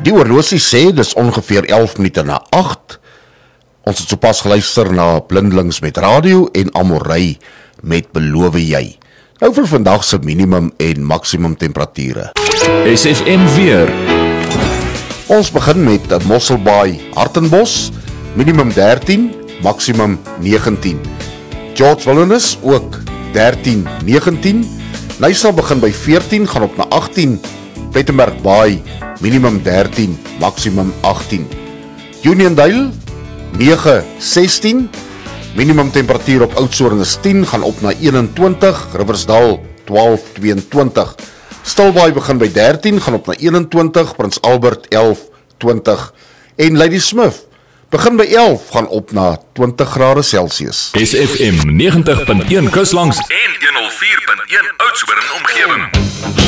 Die horlosie sê, dis ongeveer 11 minute na 8. Ons het sopas geluister na Blindelings met radio en Amorey met Beloof Jy. Nou vir vandag se minimum en maksimum temperature. SFM weer. Ons begin met Mosselbaai, Hartenbos, minimum 13, maksimum 19. George Wilderness ook 13, 19. Nysa begin by 14, gaan op na 18. Plettenberg Baai, minimum 13, maksimum 18. Uniondale, 9, 16. Minimum temperatuur op Oudtshoorn is 10, gaan op na 21. Riversdal, 12, 22. Stilbaai begin by 13, gaan op na 21. Prins Albert, 11, 20. En Ladysmith begin by 11, gaan op na 20 grade Celsius. SFM 90.1 Kuslangs en 104.1 Oudtshoorn omgewing.